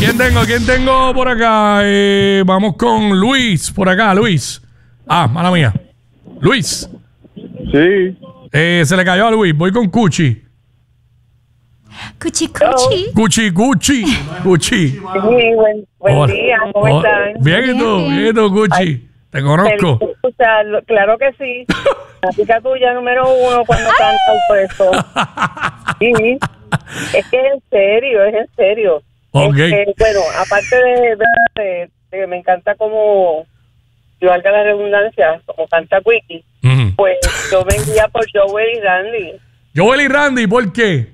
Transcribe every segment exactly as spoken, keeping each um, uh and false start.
¿Quién tengo? ¿Quién tengo por acá? Eh, vamos con Luis, por acá, Luis. Ah, mala mía. Luis. Sí. Eh, se le cayó a Luis. Voy con Cuchi. Cuchi, cuchi. Cuchi, Cuchi. Cuchi. Sí, buen, buen Hola. día, ¿cómo Hola. están? Bien, ¿y tú? Bien, Bien, ¿y tú, Cuchi? Te conozco. Feliz de escucharlo. Claro que sí. La pica tuya número uno cuando canta el puesto. Sí. Es que es en serio, es en serio. Ok. Este, bueno, aparte de, de, de, de que me encanta como, yo valga la redundancia, como canta Quickie, Ujú. pues yo me guía por Joel y Randy. Joel y Randy, ¿por qué?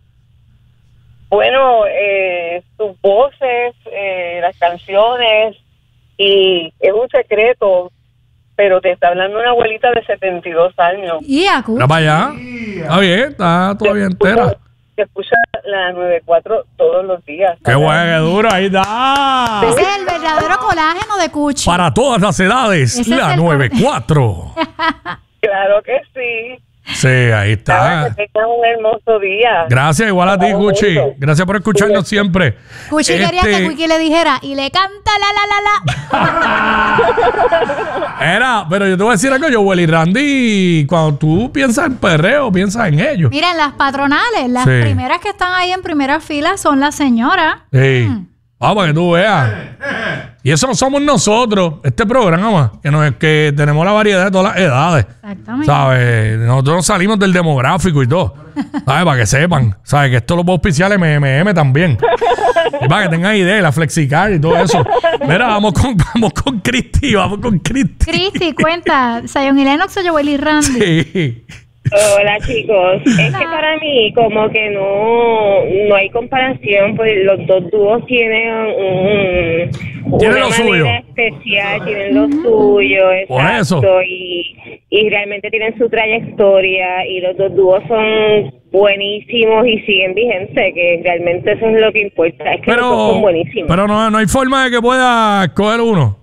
Bueno, eh, sus voces, eh, las canciones, y es un secreto, pero te está hablando una abuelita de setenta y dos años. Y a Cuchi. Mira para allá. Está bien, está todavía entera. Se escucha la noventa y cuatro todos los días. Qué bueno, qué duro, ahí está. Ese es el verdadero colágeno de Cuchi. Para todas las edades, Ese la es el- noventa y cuatro. Claro que sí. Sí, ahí Ahora está. que tengas un hermoso día. Gracias, igual a ti, Cuchi. Gracias por escucharnos siempre. Cuchi quería Este, que Wiki le dijera y le canta la la la la. Era, pero yo te voy a decir algo, Joel y Randy, cuando tú piensas en perreo, piensas en ellos. Miren, las patronales, las Sí. primeras que están ahí en primera fila son las señoras. Sí. Vamos, para que tú veas. Y eso no somos nosotros, este programa, que, no es que tenemos la variedad de todas las edades. Exactamente. ¿Sabes? Nosotros salimos del demográfico y todo. ¿Sabes? Para que sepan. ¿Sabes? Que esto lo puedo auspiciar M M M también. Y para que tengan idea, la Flexicar y todo eso. Mira, vamos con, vamos con Cristi, vamos con Cristi. Cristi, cuenta, Zion y Lennox o Joel y Randy. Sí. Hola chicos, es que para mí como que no no hay comparación, pues los dos dúos tienen un, Tienen una lo suyo. manera especial, tienen lo suyo, Por eso. exacto, y, y realmente tienen su trayectoria y los dos dúos son buenísimos y siguen vigentes, que realmente eso es lo que importa, es que los dos Pero, son buenísimos. pero no, no hay forma de que pueda escoger uno.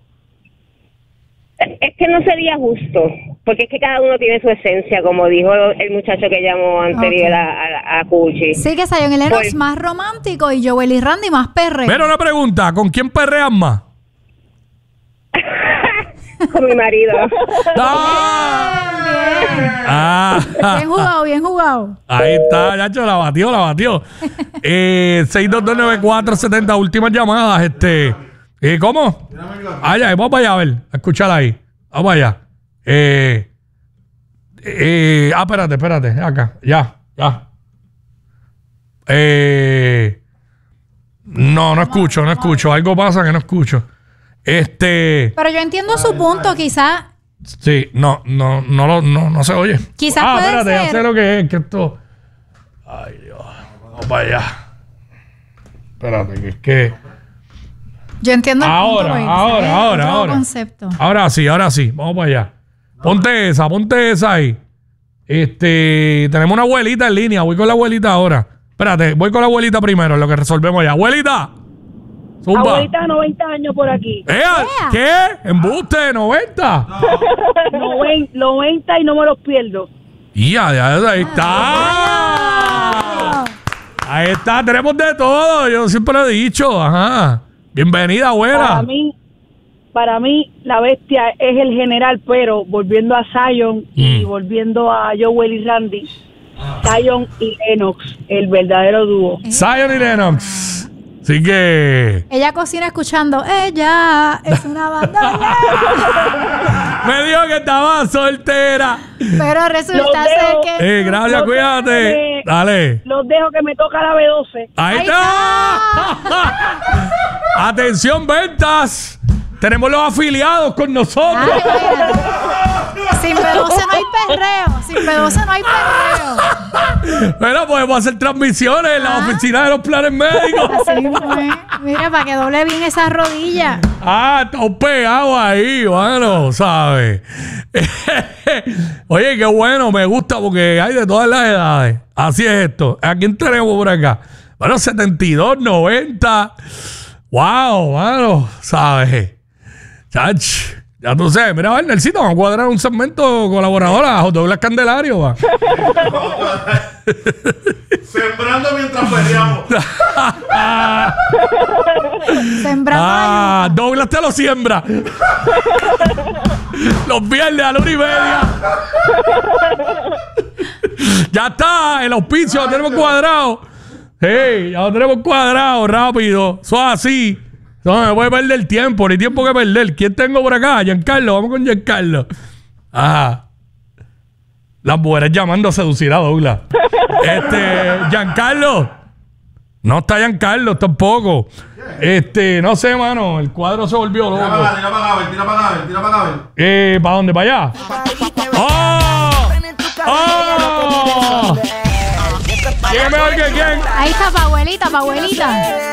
Es que no sería justo, porque es que cada uno tiene su esencia, como dijo el muchacho que llamó anterior Ok. a, a, a Cuchi. Sí, que Zion y Lennox Pues- más romántico y Joel y Randy más perre. Pero una pregunta, ¿con quién perreas más? Con mi marido. ¡Ah! Bien. Ah. Bien jugado, bien jugado. Ahí está, Nacho, la batió, la batió. Eh, seis dos dos nueve cuatro siete cero, últimas llamadas. Este, eh, ¿Cómo? Allá, vamos para allá a ver, a escucharla ahí. Vamos allá. Eh, eh, ah, espérate, espérate, acá, ya, ya. Eh, no, no escucho, no escucho. Algo pasa que no escucho. Este, Pero yo entiendo su punto, quizás. sí, no, no, no, lo- no, no se oye. Quizás ah, puede espérate, ya ser. sé lo que es, que esto. Ay, Dios, vamos para allá. Espérate, que es que. Yo entiendo el Ahora, punto. Luis. ahora, Es ahora, otro ahora. concepto. Ahora sí, ahora sí, vamos para allá. Ponte esa, ponte esa ahí. Este, tenemos una abuelita en línea, voy con la abuelita ahora. Espérate, voy con la abuelita primero, en lo que resolvemos ya. Abuelita. Zumba. Abuelita, noventa años por aquí. ¡Eh! ¿Qué? ¿Embuste? ¿noventa? Noven- noventa y no me los pierdo. Ya, ya, ahí está. Ahí está, tenemos de todo. Yo siempre lo he dicho. Ajá. Bienvenida, abuela. Para mí, para mí, la bestia es el general, pero volviendo a Zion y Mm. volviendo a Joel y Randy, Zion y Lennox, el verdadero dúo. Zion y Lennox. Así que Ella cocina escuchando. Ella es una banda. me dijo que estaba soltera. Pero resulta Los ser dejo. que. Eh, gracias, No te- cuídate. Dale. Los dejo que me toca la B doce. Ahí Ahí está. Atención, ventas. Tenemos los afiliados con nosotros. Ay, imagínate. Sin B doce no hay perreo. Sin B doce no hay perreo. Bueno, podemos hacer transmisiones en la Ah. oficina de los planes médicos. Así fue. Mira, para que doble bien esa rodilla. Ah, está pegado ahí, bueno, ¿sabes? Oye, qué bueno, me gusta porque hay de todas las edades. Así es esto. ¿A quién tenemos por acá? Bueno, setenta y dos, noventa. Wow, mano, ¿sabes? Chach, ya tú sabes. Mira, Valnercito, vamos a cuadrar un segmento colaborador a Douglas Candelario, va. Sembrando mientras peleamos. Sembrando Ah, Douglas te lo siembra. Los viernes a la una y media. Ya está, el auspicio lo tenemos cuadrado. Hey, ya lo tenemos cuadrado, rápido. Eso es así. No me puede perder tiempo, ni tiempo que perder. ¿Quién tengo por acá? Giancarlo, vamos con Giancarlo. Ajá. Las mujeres llamando a seducir a Douglas. Este, Giancarlo. No está Giancarlo tampoco. Este, no sé, mano. El cuadro se volvió loco. Tira para acá, tira para acá, tira para acá, tira para acá. Eh, ¿para dónde? ¿Para allá? ¡Oh! ¡Oh! ¿Quién es mejor que quién? ahí está, pa' abuelita, pa' abuelita.